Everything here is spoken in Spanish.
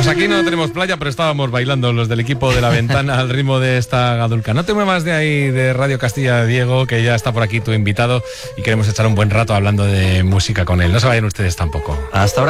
Pues aquí no tenemos playa, pero estábamos bailando los del equipo de La Ventana al ritmo de esta gadulca. No te muevas de ahí de Radio Castilla, Diego, que ya está por aquí tu invitado y queremos echar un buen rato hablando de música con él. No se vayan ustedes tampoco. Hasta ahora.